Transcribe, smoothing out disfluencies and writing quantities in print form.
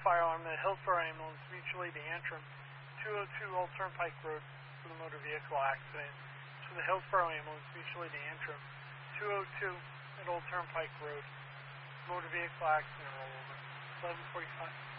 fire alarm at Hillsborough Ambulance, mutual aid to Antrim, 202 Old Turnpike Road for the motor vehicle accident. To the Hillsborough Ambulance, mutual aid to Antrim, 202 at Old Turnpike Road, motor vehicle accident rollover, 11:45.